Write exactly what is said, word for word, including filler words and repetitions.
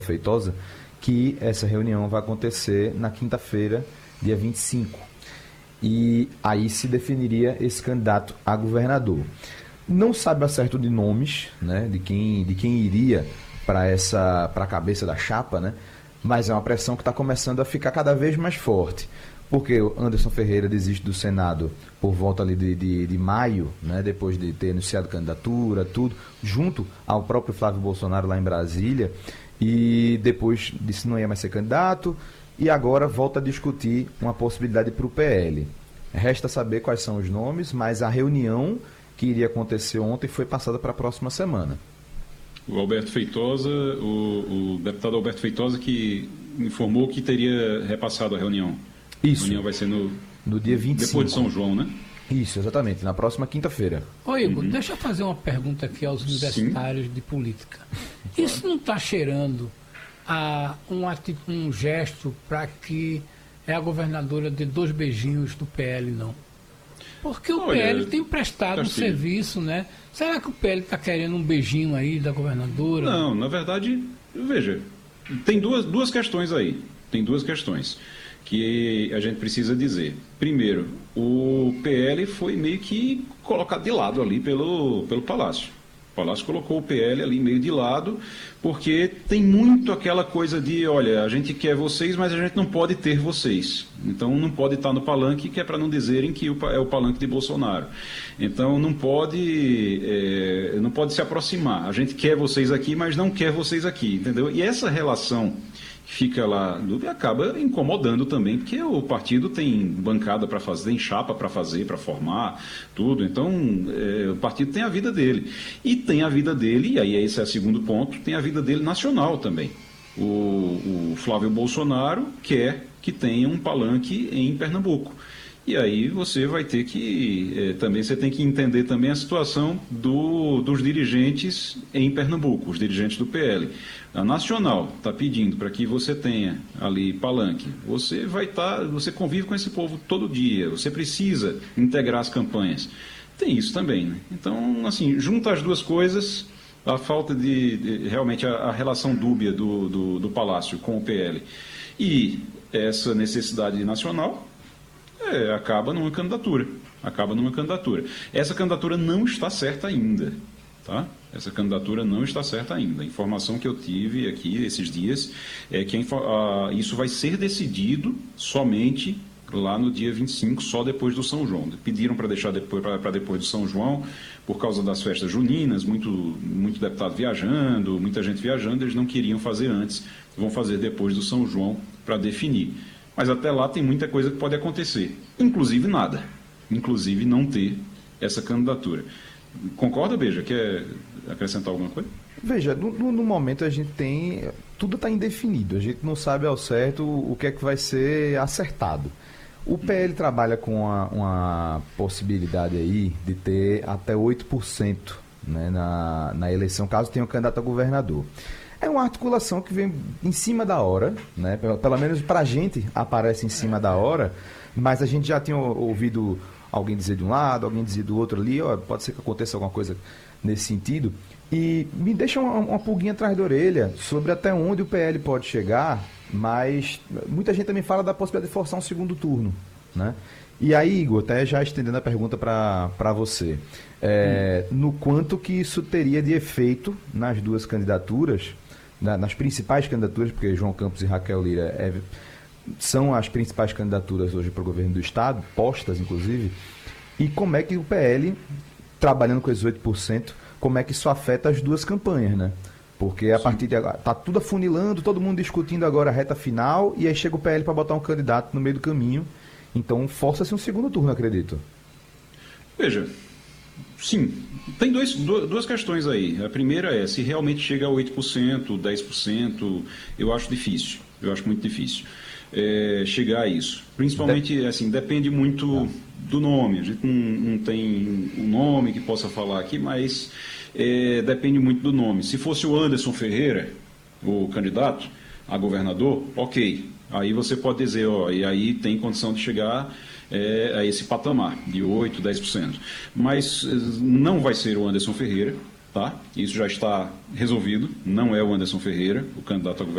Feitosa, que essa reunião vai acontecer na quinta-feira, dia vinte e cinco. E aí se definiria esse candidato a governador. Não sabe acerto de nomes, né, de quem, de quem iria para essa para a cabeça da chapa, né? Mas é uma pressão que está começando a ficar cada vez mais forte. Porque o Anderson Ferreira desiste do Senado por volta ali de, de, de maio, né, depois de ter anunciado candidatura, tudo, junto ao próprio Flávio Bolsonaro lá em Brasília, e depois disse que não ia mais ser candidato, e agora volta a discutir uma possibilidade para o P L. Resta saber quais são os nomes, mas a reunião que iria acontecer ontem foi passada para a próxima semana. O Alberto Feitosa, o, o deputado Alberto Feitosa, que informou que teria repassado a reunião. Isso. A reunião vai ser no, no dia vinte e cinco. Depois de São João, né? Isso, exatamente, na próxima quinta-feira. Ô Igor, Uhum. deixa eu fazer uma pergunta aqui aos universitários Sim. de política. Isso não está cheirando a um, ati- um gesto para que é a governadora de dois beijinhos do P L, não? Porque o Olha, P L tem prestado um Castilho. serviço, né? Será que o P L está querendo um beijinho aí da governadora? Não, na verdade, veja, tem duas, duas questões aí. Tem duas questões que a gente precisa dizer. Primeiro, o P L foi meio que colocado de lado ali pelo, pelo Palácio. O Palácio colocou o P L ali meio de lado, porque tem muito aquela coisa de, olha, a gente quer vocês, mas a gente não pode ter vocês. Então não pode estar no palanque, que é para não dizerem que é o palanque de Bolsonaro. Então não pode, é, não pode se aproximar. A gente quer vocês aqui, mas não quer vocês aqui, entendeu? E essa relação fica lá, acaba incomodando também, porque o partido tem bancada para fazer, tem chapa para fazer, para formar, tudo. Então, é, o partido tem a vida dele. E tem a vida dele, e aí esse é o segundo ponto, tem a vida dele nacional também. O, o Flávio Bolsonaro quer que tenha um palanque em Pernambuco. E aí você vai ter que, é, também você tem que entender também a situação do, dos dirigentes em Pernambuco, os dirigentes do P L. A Nacional está pedindo para que você tenha ali palanque. Você vai estar, você convive com esse povo todo dia, você precisa integrar as campanhas. Tem isso também, né? Então, assim, junta as duas coisas, a falta de, de realmente a, a relação dúbia do, do, do Palácio com o P L e essa necessidade nacional, É, acaba numa candidatura, acaba numa candidatura. Essa candidatura não está certa ainda, tá? Essa candidatura não está certa ainda. A informação que eu tive aqui esses dias é que a, a, isso vai ser decidido somente lá no dia vinte e cinco, só depois do São João. Pediram para deixar depois, para depois do São João, por causa das festas juninas, muito, muito deputado viajando, muita gente viajando, eles não queriam fazer antes, vão fazer depois do São João para definir. Mas até lá tem muita coisa que pode acontecer, inclusive nada, inclusive não ter essa candidatura. Concorda, Beija? Quer acrescentar alguma coisa? Veja, no, no momento a gente tem, tudo está indefinido, a gente não sabe ao certo o que é que vai ser acertado. O P L trabalha com uma, uma possibilidade aí de ter até oito por cento, né, na, na eleição, caso tenha um candidato a governador. É uma articulação que vem em cima da hora, né? Pelo menos para a gente aparece em cima da hora, mas a gente já tinha ouvido alguém dizer de um lado, alguém dizer do outro ali, ó, pode ser que aconteça alguma coisa nesse sentido. E me deixa uma, uma pulguinha atrás da orelha sobre até onde o P L pode chegar, mas muita gente também fala da possibilidade de forçar um segundo turno, né? E aí, Igor, até já estendendo a pergunta para você, é, hum. no quanto que isso teria de efeito nas duas candidaturas, nas principais candidaturas, porque João Campos e Raquel Lira é, são as principais candidaturas hoje para o governo do Estado, postas inclusive, e como é que o P L, trabalhando com esses oito por cento, como é que isso afeta as duas campanhas, né? Porque a Sim. partir de agora, está tudo afunilando, todo mundo discutindo agora a reta final, e aí chega o P L para botar um candidato no meio do caminho, então força-se um segundo turno, acredito. Veja, sim, tem dois, duas questões aí. A primeira é se realmente chega a oito por cento, dez por cento, eu acho difícil, eu acho muito difícil é, chegar a isso. Principalmente, assim, depende muito do nome, a gente não, não tem um nome que possa falar aqui, mas é, depende muito do nome. Se fosse o Anderson Ferreira, o candidato a governador, ok, aí você pode dizer, ó, e aí tem condição de chegar É, a esse patamar de oito, dez por cento. Mas não vai ser o Anderson Ferreira, tá? Isso já está resolvido, não é o Anderson Ferreira, o candidato a governador.